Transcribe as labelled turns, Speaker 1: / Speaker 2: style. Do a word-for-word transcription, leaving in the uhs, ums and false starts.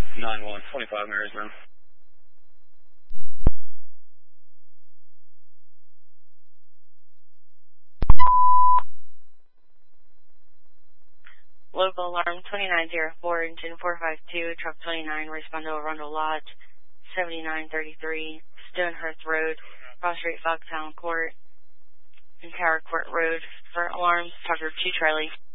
Speaker 1: nine one, twenty-five Marysville.
Speaker 2: Local alarm twenty-nine oh four, engine four five two, truck twenty-nine, respond to Arundel Lodge, seventy-nine thirty-three, Stonehurst Road, Cross Street, Foxtown Court, and Tower Court Road. For alarms, Tucker two Charlie.